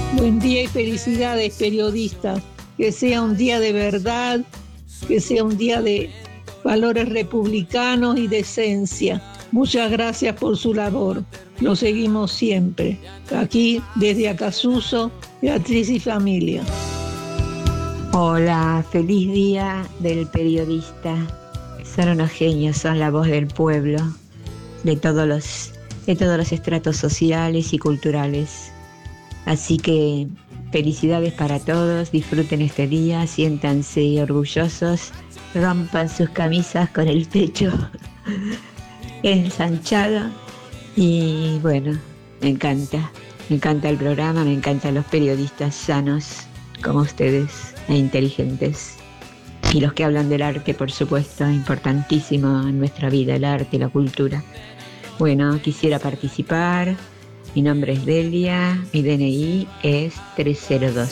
Buen día y felicidades, periodistas. Que sea un día de verdad, que sea un día de valores republicanos y de esencia. Muchas gracias por su labor. Lo seguimos siempre. Aquí, desde Acasuso, Beatriz y familia. Hola, feliz día del periodista. Son unos genios, son la voz del pueblo, de todos los estratos sociales y culturales. Así que felicidades para todos, disfruten este día, siéntanse orgullosos, rompan sus camisas con el pecho ensanchado y bueno, me encanta el programa, me encantan los periodistas sanos como ustedes e inteligentes. Y los que hablan del arte, por supuesto, importantísimo en nuestra vida, el arte y la cultura. Bueno, quisiera participar. Mi nombre es Delia, mi DNI es 302.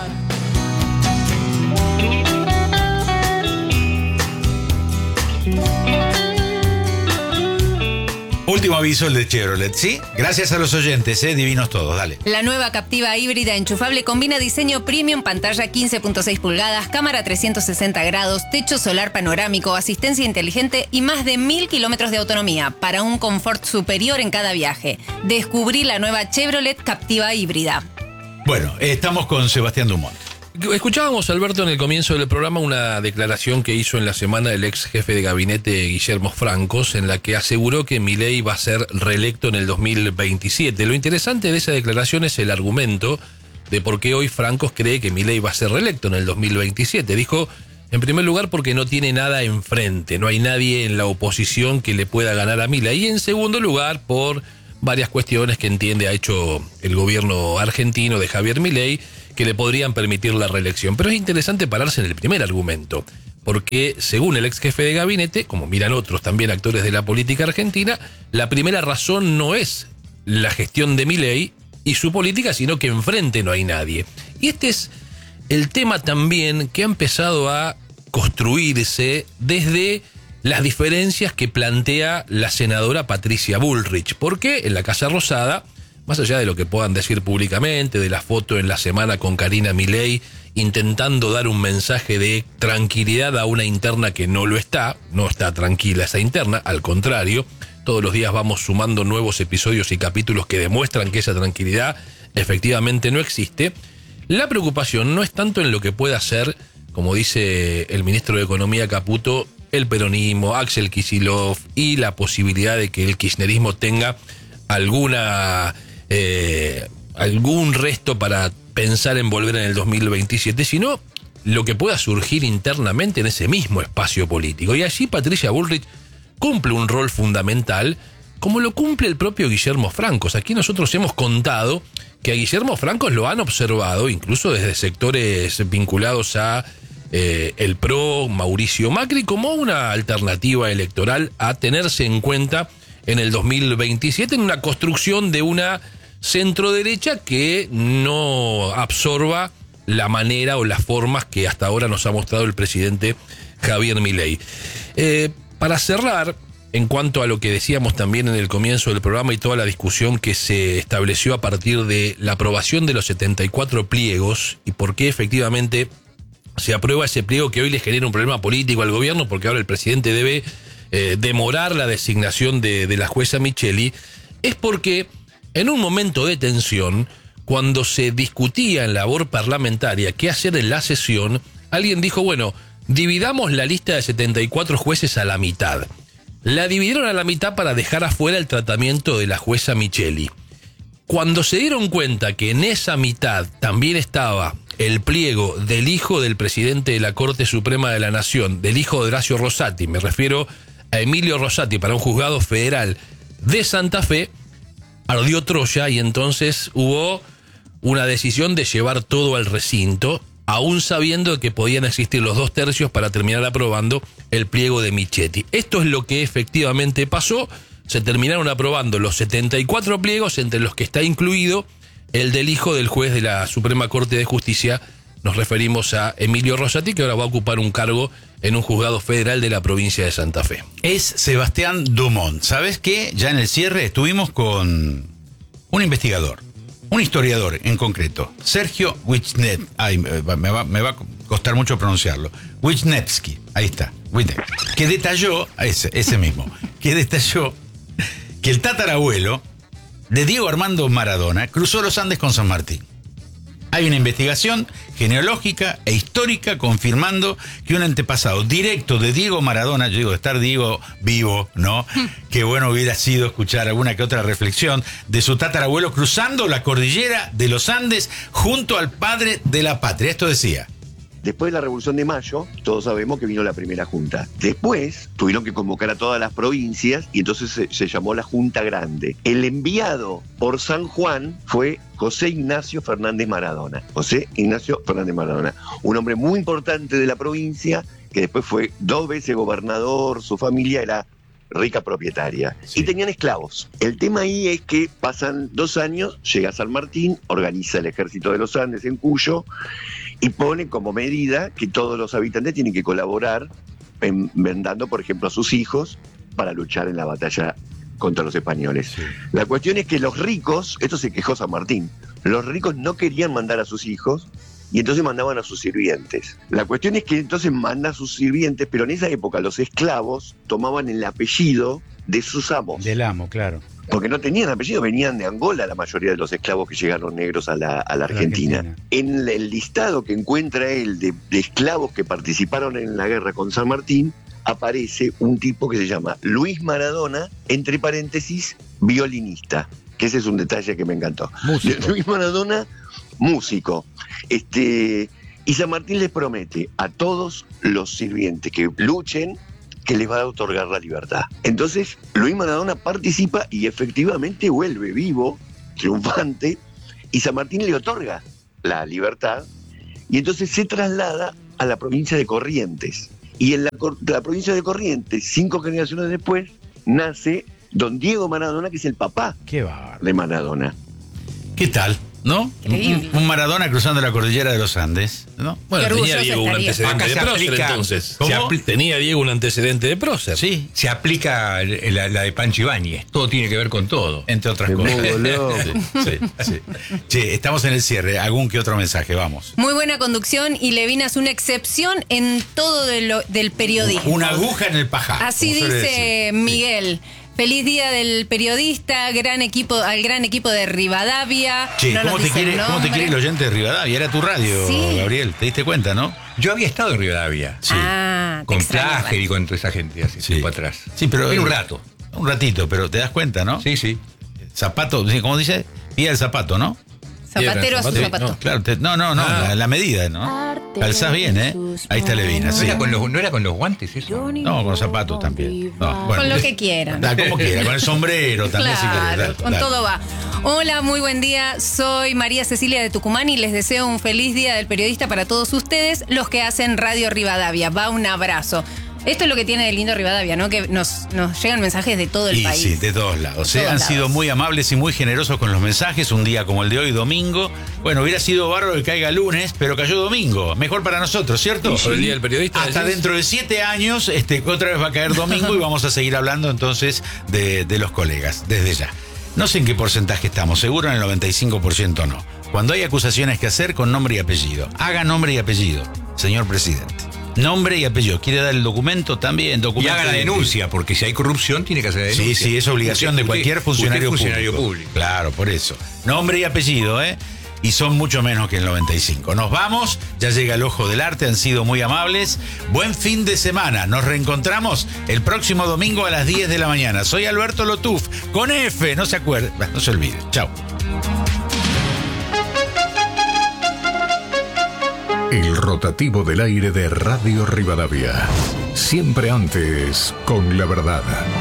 Último aviso, el de Chevrolet, ¿sí? Gracias a los oyentes, divinos todos, dale. La nueva Captiva híbrida enchufable combina diseño premium, pantalla 15.6 pulgadas, cámara 360 grados, techo solar panorámico, asistencia inteligente y más de 1000 kilómetros de autonomía para un confort superior en cada viaje. Descubrí la nueva Chevrolet Captiva híbrida. Bueno, estamos con Sebastián Dumont. Escuchábamos, Alberto, en el comienzo del programa una declaración que hizo en la semana el ex jefe de gabinete Guillermo Francos, en la que aseguró que Milei va a ser reelecto en el 2027. Lo interesante de esa declaración es el argumento de por qué hoy Francos cree que Milei va a ser reelecto en el 2027. Dijo, en primer lugar, porque no tiene nada enfrente, no hay nadie en la oposición que le pueda ganar a Milei. Y en segundo lugar, por varias cuestiones que entiende ha hecho el gobierno argentino de Javier Milei, que le podrían permitir la reelección. Pero es interesante pararse en el primer argumento, porque según el ex jefe de gabinete, como miran otros también actores de la política argentina, la primera razón no es la gestión de Milei y su política, sino que enfrente no hay nadie. Y este es el tema también que ha empezado a construirse desde las diferencias que plantea la senadora Patricia Bullrich, porque en la Casa Rosada, más allá de lo que puedan decir públicamente, de la foto en la semana con Karina Milei, intentando dar un mensaje de tranquilidad a una interna que no lo está, no está tranquila esa interna, al contrario, todos los días vamos sumando nuevos episodios y capítulos que demuestran que esa tranquilidad efectivamente no existe. La preocupación no es tanto en lo que pueda hacer, como dice el ministro de Economía Caputo, el peronismo, Axel Kicillof y la posibilidad de que el kirchnerismo tenga algún resto para pensar en volver en el 2027, sino lo que pueda surgir internamente en ese mismo espacio político. Y allí Patricia Bullrich cumple un rol fundamental, como lo cumple el propio Guillermo Francos. Aquí nosotros hemos contado que a Guillermo Francos lo han observado, incluso desde sectores vinculados a el PRO, Mauricio Macri, como una alternativa electoral a tenerse en cuenta en el 2027, en una construcción de una centroderecha que no absorba la manera o las formas que hasta ahora nos ha mostrado el presidente Javier Milei. Para cerrar, en cuanto a lo que decíamos también en el comienzo del programa y toda la discusión que se estableció a partir de la aprobación de los 74 pliegos y por qué efectivamente se aprueba ese pliego que hoy le genera un problema político al gobierno, porque ahora el presidente debe demorar la designación de la jueza Micheli, es porque en un momento de tensión, cuando se discutía en labor parlamentaria qué hacer en la sesión, alguien dijo, bueno, dividamos la lista de 74 jueces a la mitad. La dividieron a la mitad para dejar afuera el tratamiento de la jueza Micheli. Cuando se dieron cuenta que en esa mitad también estaba el pliego del hijo del presidente de la Corte Suprema de la Nación, del hijo de Horacio Rosati, me refiero a Emilio Rosati, para un juzgado federal de Santa Fe, ardió Troya y entonces hubo una decisión de llevar todo al recinto, aún sabiendo que podían existir los 2/3 para terminar aprobando el pliego de Michetti. Esto es lo que efectivamente pasó. Se terminaron aprobando los 74 pliegos, entre los que está incluido el del hijo del juez de la Suprema Corte de Justicia. Nos referimos a Emilio Rosati, que ahora va a ocupar un cargo en un juzgado federal de la provincia de Santa Fe. Es Sebastián Dumont. ¿Sabes qué? Ya en el cierre estuvimos con un investigador un historiador en concreto, Sergio Wisniewski, me va a costar mucho pronunciarlo, Wisniewski, ahí está, que detalló, ese mismo, que detalló que el tatarabuelo de Diego Armando Maradona cruzó los Andes con San Martín. Hay una investigación genealógica e histórica confirmando que un antepasado directo de Diego Maradona, yo digo, de estar Diego vivo, ¿no? Qué bueno hubiera sido escuchar alguna que otra reflexión de su tatarabuelo cruzando la cordillera de los Andes junto al padre de la patria. Esto decía. Después de la Revolución de Mayo, todos sabemos que vino la primera junta. Después tuvieron que convocar a todas las provincias y entonces se llamó la Junta Grande. El enviado por San Juan fue José Ignacio Fernández Maradona. José Ignacio Fernández Maradona, un hombre muy importante de la provincia que después fue 2 veces gobernador, su familia era rica propietaria. Sí. Y tenían esclavos. El tema ahí es que pasan 2 años, llega San Martín, organiza el Ejército de los Andes en Cuyo y pone como medida que todos los habitantes tienen que colaborar vendando, por ejemplo, a sus hijos para luchar en la batalla contra los españoles. Sí. La cuestión es que los ricos, esto se quejó San Martín, los ricos no querían mandar a sus hijos y entonces mandaban a sus sirvientes. La cuestión es que entonces mandan a sus sirvientes, pero en esa época los esclavos tomaban el apellido de sus amos. Del amo, claro. Porque no tenían apellido, venían de Angola la mayoría de los esclavos que llegaron negros a la Argentina. En el listado que encuentra él de esclavos que participaron en la guerra con San Martín, aparece un tipo que se llama Luis Maradona, entre paréntesis, violinista. Que ese es un detalle que me encantó. Músico. Luis Maradona, músico. Y San Martín les promete a todos los sirvientes que luchen que les va a otorgar la libertad. Entonces, Luis Maradona participa y efectivamente vuelve vivo, triunfante, y San Martín le otorga la libertad, y entonces se traslada a la provincia de Corrientes. Y en la provincia de Corrientes, 5 generaciones después, nace don Diego Maradona, que es el papá de Maradona. ¿Qué tal? ¿No? Un Maradona cruzando la cordillera de los Andes, ¿no? Bueno, tenía Diego un antecedente de prócer, entonces. Tenía Diego un antecedente de prócer. Sí, se aplica la de Pancho Ibáñez. Todo tiene que ver con todo. Entre otras cosas. Sí. Che, estamos en el cierre. Algún que otro mensaje, vamos. Muy buena conducción y Levinas una excepción en todo del periodismo. Una aguja en el pajar. Así dice Miguel. Sí. Feliz día del periodista, al gran equipo de Rivadavia. Che, ¿cómo te quiere el oyente de Rivadavia? Era tu radio, sí. Gabriel, ¿te diste cuenta, no? Yo había estado en Rivadavia. Sí. Con Plager y con toda esa gente hace tiempo atrás. Sí, pero era un rato. Un ratito, pero te das cuenta, ¿no? Sí. Zapato, ¿cómo dice? Pía el zapato, ¿no? Zapatero a su zapato. No, claro, la medida, ¿no? Calzás bien, ¿eh? Ahí está Levinas, sí. ¿No era con los guantes eso? No, con los zapatos también. No, bueno, con lo que quieran. Como quieran, con el sombrero también. Claro, si con todo va. Hola, muy buen día. Soy María Cecilia de Tucumán y les deseo un feliz día del periodista para todos ustedes, los que hacen Radio Rivadavia. Va un abrazo. Esto es lo que tiene de lindo Rivadavia, ¿no? Que nos llegan mensajes de todo el país. Sí, de todos lados. Han sido muy amables y muy generosos con los mensajes. Un día como el de hoy, domingo. Bueno, hubiera sido bárbaro que caiga lunes, pero cayó domingo. Mejor para nosotros, ¿cierto? Por el día del periodista. Hasta dentro de 7 años, otra vez va a caer domingo y vamos a seguir hablando entonces de los colegas, desde ya. No sé en qué porcentaje estamos, seguro en el 95% no. Cuando hay acusaciones que hacer, con nombre y apellido. Haga nombre y apellido, señor presidente. Nombre y apellido. ¿Quiere dar el documento? También. Y haga la denuncia, porque si hay corrupción tiene que hacer la denuncia. Sí, es obligación de cualquier funcionario público. Claro, por eso. Nombre y apellido, y son mucho menos que el 95. Nos vamos, ya llega el Ojo del Arte, han sido muy amables. Buen fin de semana. Nos reencontramos el próximo domingo a las 10 de la mañana. Soy Alberto Lotuf, con F, no se olvide. Chao. El rotativo del aire de Radio Rivadavia. Siempre antes, con la verdad.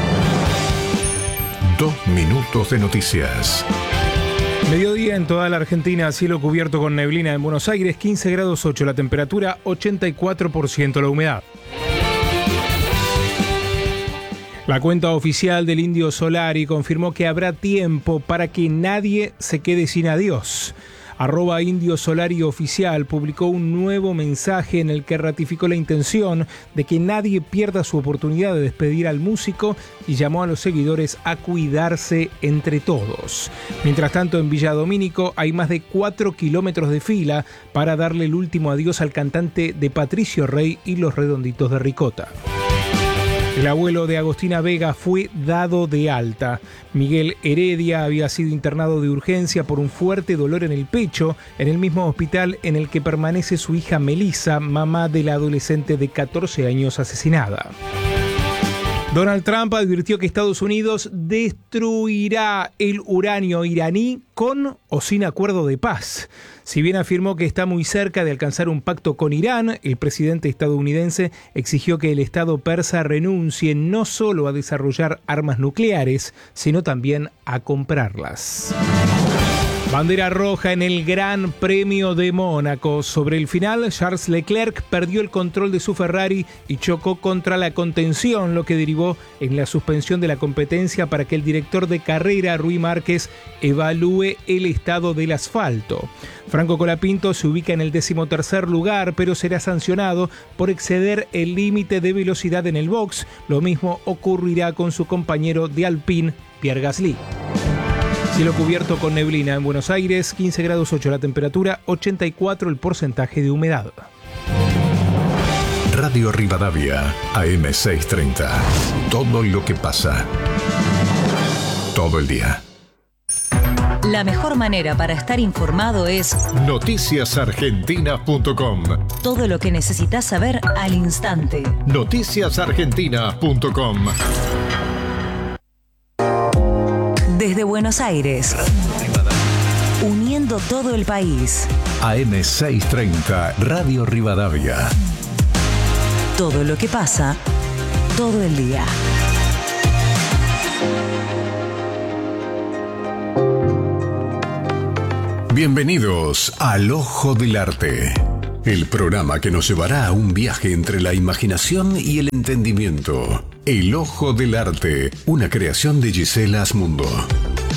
2 minutos de noticias. Mediodía en toda la Argentina, cielo cubierto con neblina en Buenos Aires, 15 grados 8 la temperatura, 84% la humedad. La cuenta oficial del Indio Solari confirmó que habrá tiempo para que nadie se quede sin adiós. @IndioSolariOficial publicó un nuevo mensaje en el que ratificó la intención de que nadie pierda su oportunidad de despedir al músico y llamó a los seguidores a cuidarse entre todos. Mientras tanto, en Villa Domínico hay más de 4 kilómetros de fila para darle el último adiós al cantante de Patricio Rey y los Redonditos de Ricota. El abuelo de Agostina Vega fue dado de alta. Miguel Heredia había sido internado de urgencia por un fuerte dolor en el pecho en el mismo hospital en el que permanece su hija Melissa, mamá de la adolescente de 14 años asesinada. Donald Trump advirtió que Estados Unidos destruirá el uranio iraní con o sin acuerdo de paz. Si bien afirmó que está muy cerca de alcanzar un pacto con Irán, el presidente estadounidense exigió que el Estado persa renuncie no solo a desarrollar armas nucleares, sino también a comprarlas. Bandera roja en el Gran Premio de Mónaco. Sobre el final, Charles Leclerc perdió el control de su Ferrari y chocó contra la contención, lo que derivó en la suspensión de la competencia para que el director de carrera, Rui Márquez, evalúe el estado del asfalto. Franco Colapinto se ubica en el 13º lugar, pero será sancionado por exceder el límite de velocidad en el box. Lo mismo ocurrirá con su compañero de Alpine, Pierre Gasly. Cielo cubierto con neblina en Buenos Aires, 15 grados 8 la temperatura, 84 el porcentaje de humedad. Radio Rivadavia, AM630. Todo lo que pasa. Todo el día. La mejor manera para estar informado es noticiasargentina.com. Todo lo que necesitas saber al instante. Noticiasargentina.com. Desde Buenos Aires, uniendo todo el país. AM630, Radio Rivadavia. Todo lo que pasa, todo el día. Bienvenidos al Ojo del Arte, el programa que nos llevará a un viaje entre la imaginación y el entendimiento. El Ojo del Arte, una creación de Gisela Asmundo.